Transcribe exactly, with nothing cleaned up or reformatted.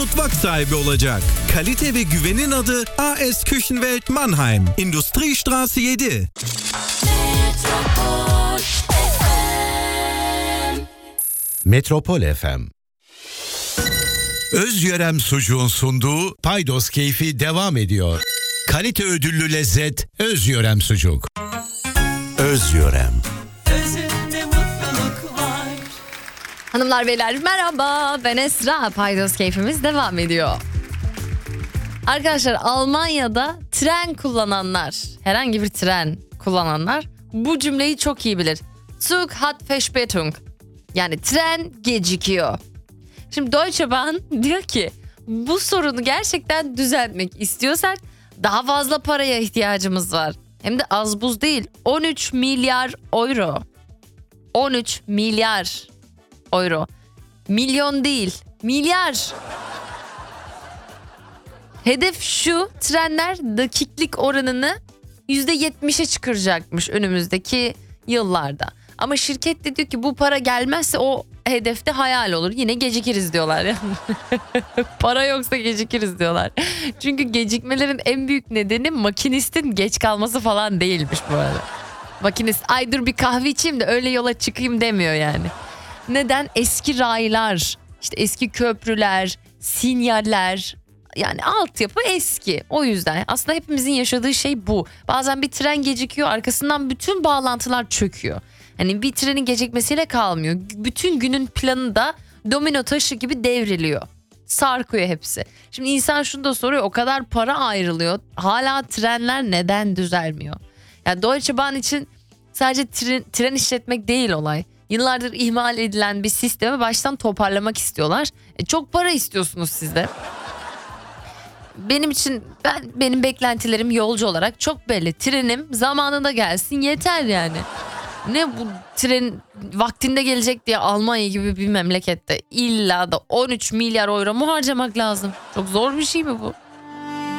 mutfak sahibi olacak. Kalite ve güvenin adı A S Küchenwelt Mannheim. Industriestraße yedi. Metropol F M. Metropol F M. Özyörem sucuğun sunduğu Paydos keyfi devam ediyor. Kalite ödüllü lezzet Özyörem sucuk. Özyörem. Özünde mutluluk var. Hanımlar beyler merhaba, ben Esra. Paydos keyfimiz devam ediyor. Arkadaşlar, Almanya'da tren kullananlar, herhangi bir tren kullananlar bu cümleyi çok iyi bilir. Zug hat Verspätung. Yani tren gecikiyor. Şimdi Deutsche Bahn diyor ki bu sorunu gerçekten düzeltmek istiyorsak daha fazla paraya ihtiyacımız var. Hem de az buz değil, on üç milyar euro. on üç milyar euro. Milyon değil, milyar. Hedef şu: trenler dakiklik oranını yüzde yetmişe çıkaracakmış önümüzdeki yıllarda. Ama şirket de diyor ki bu para gelmezse o hedefte hayal olur. Yine gecikiriz diyorlar. Yani. Para yoksa gecikiriz diyorlar. Çünkü gecikmelerin en büyük nedeni makinistin geç kalması falan değilmiş bu arada. Makinist ay dur bir kahve içeyim de öyle yola çıkayım demiyor yani. Neden? Eski raylar, işte eski köprüler, sinyaller, yani altyapı eski. O yüzden aslında hepimizin yaşadığı şey bu. Bazen bir tren gecikiyor, arkasından bütün bağlantılar çöküyor. Hani bir trenin gecikmesiyle kalmıyor. Bütün günün planı da domino taşı gibi devriliyor. Sarkıyor hepsi. Şimdi insan şunu da soruyor, o kadar para ayrılıyor. Hala trenler neden düzelmiyor? Yani Deutsche Bahn için sadece tren, tren işletmek değil olay. Yıllardır ihmal edilen bir sistemi baştan toparlamak istiyorlar. E, çok para istiyorsunuz siz de. Benim için ben benim beklentilerim yolcu olarak çok belli. Trenim zamanında gelsin yeter yani. Ne bu tren vaktinde gelecek diye Almanya gibi bir memlekette illa da on üç milyar euro mu harcamak lazım? Çok zor bir şey mi bu?